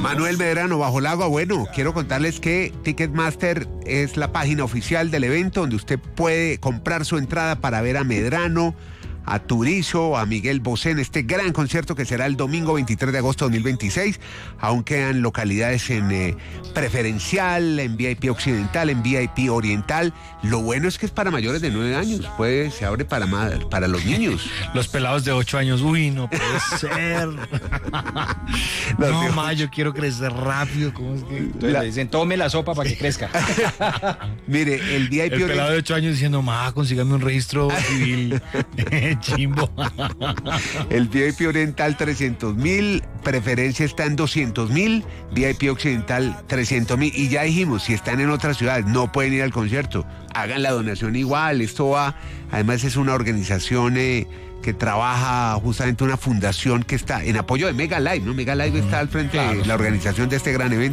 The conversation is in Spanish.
Manuel Medrano, Bajo el Agua. Bueno, quiero contarles que Ticketmaster es la página oficial del evento donde usted puede comprar su entrada para ver a Medrano, a Turizo, a Miguel Bosé en este gran concierto que será el domingo 23 de agosto de 2026. Aún quedan localidades en preferencial, en VIP occidental, en VIP oriental. Lo bueno es que es para mayores de 9 años, se abre para los niños. Los pelados de 8 años, uy, no puede ser. No, ma, yo quiero crecer rápido. ¿Cómo es que? Entonces le dicen, tome la sopa para que crezca. Mire, el VIP el pelado de 8 años diciendo, ma, consígame un registro civil. Chimbo. El VIP oriental 300,000, preferencia está en 200,000, VIP occidental 300,000. Y ya dijimos, si están en otras ciudades, no pueden ir al concierto, hagan la donación igual. Esto va, además es una organización que trabaja justamente, una fundación que está en apoyo de Mega Live, ¿no? Mega Live está al frente de la organización de este gran evento.